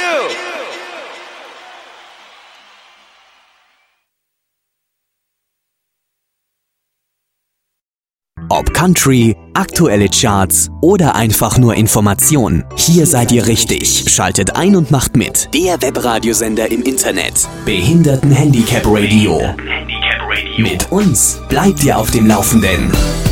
Ob Country, aktuelle Charts oder einfach nur Information. Hier seid ihr richtig. Schaltet ein und macht mit. Der Webradiosender im Internet. Behindertenhandicap Radio. Mit uns bleibt ihr auf dem Laufenden.